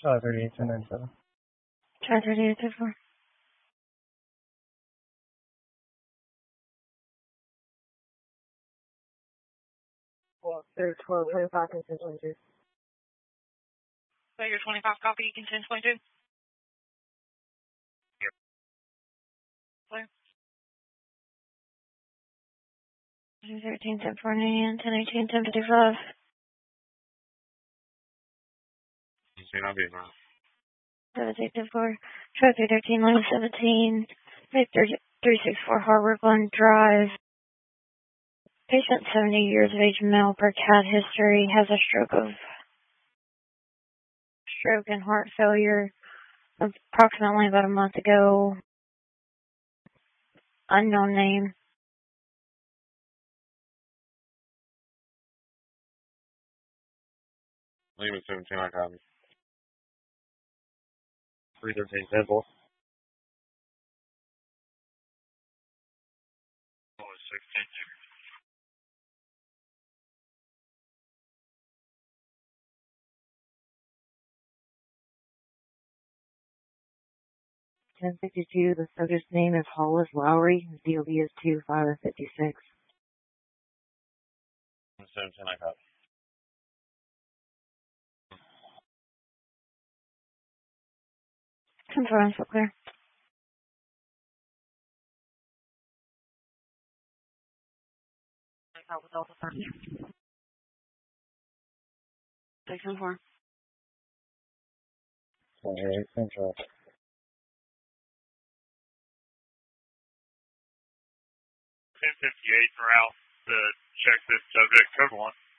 Charlie 38, 1097. Charlie 38, 34. Well, there's 1225 and 1022. So your 25 copy, you can 1022? Yep. Clear. 13, 10, 10, 18, 10, 55. You say I'll be around. 17, 10, 4. Charlie 13, line 17. 364 Harbor Glen Drive. Patient 70 years of age, male, per CAD history, has a stroke and heart failure approximately about a month ago. Unknown name. Leave it 17, I copy. 313, 10, 4. 16. 1052, the subject's name is Hollis Lowry. His DOB is 2556. 17, I copy. Confirm, so clear. Section 4. 28, Central. 1058 for out to check this subject. Code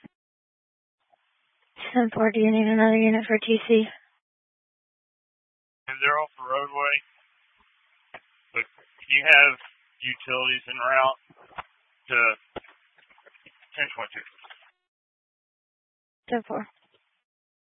1. 10-4, do you need another unit for TC? And they're off the roadway. But can you have utilities en route to 1022? 10-4.